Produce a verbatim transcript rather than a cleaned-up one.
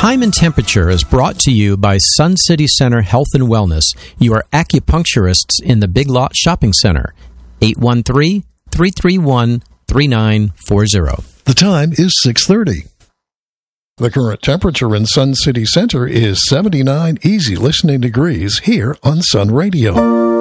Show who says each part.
Speaker 1: Time and Temperature is brought to you by Sun City Center Health and Wellness, your acupuncturists in the Big Lot Shopping Center. eight one three, three three one, three nine four zero.
Speaker 2: The time is six thirty. The current temperature in Sun City Center is seventy-nine easy listening degrees here on Sun Radio.